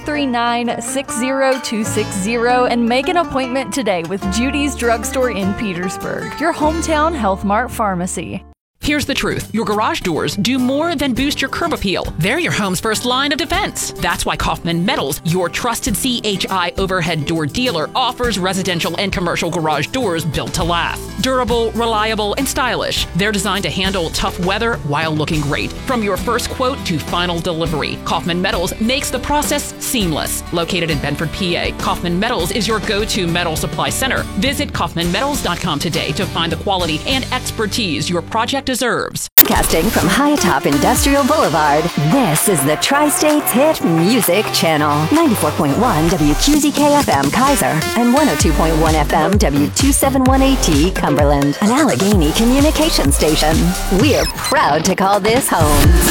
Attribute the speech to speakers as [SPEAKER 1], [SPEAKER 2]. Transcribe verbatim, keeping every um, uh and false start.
[SPEAKER 1] three nine, six zero two six zero and make an appointment today with Judy's Drugstore in Petersburg, your hometown Health Mart pharmacy.
[SPEAKER 2] Here's the truth. Your garage doors do more than boost your curb appeal. They're your home's first line of defense. That's why Kaufman Metals, your trusted C H I overhead door dealer, offers residential and commercial garage doors built to last. Durable, reliable, and stylish. They're designed to handle tough weather while looking great. From your first quote to final delivery, Kaufman Metals makes the process seamless. Located in Bedford, P A, Kaufman Metals is your go-to metal supply center. Visit Kaufman Metals dot com today to find the quality and expertise your project deserves.
[SPEAKER 3] Broadcasting from high atop Industrial Boulevard, this is the Tri-States Hit Music Channel. ninety-four point one W Q Z K F M Kaiser and one oh two point one F M W two seventy-one A T Cumberland. An Allegheny communication station. We're proud to call this home.